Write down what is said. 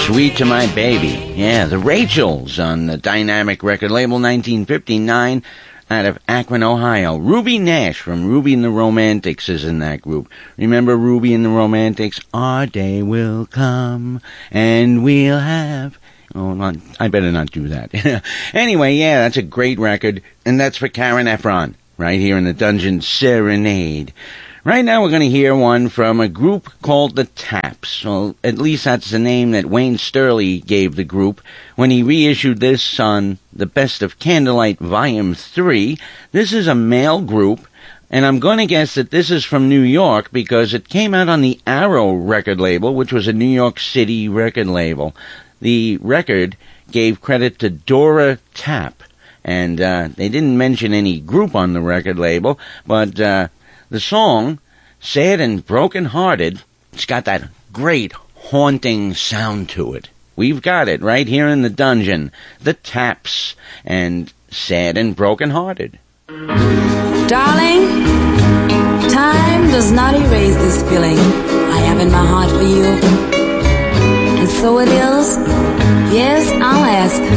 Sweet to My Baby. Yeah, the Rachels on the Dynamic record label, 1959, out of Akron, Ohio. Ruby Nash from Ruby and the Romantics is in that group. Remember Ruby and the Romantics? Our day will come and we'll have... Oh, I better not do that. Anyway, yeah, that's a great record, and that's for Karen Efron, right here in the Dungeon Serenade. Right now we're going to hear one from a group called the Taps. Well, at least that's the name that Wayne Sturley gave the group when he reissued this on the Best of Candlelight Volume 3. This is a male group, and I'm going to guess that this is from New York because it came out on the Arrow record label, which was a New York City record label. The record gave credit to Dora Tapp, and they didn't mention any group on the record label, but... the song, Sad and Broken Hearted, it's got that great haunting sound to it. We've got it right here in the Dungeon. The Taps and Sad and Broken Hearted. Darling, time does not erase this feeling I have in my heart for you. And so it is, yes, I'll ask.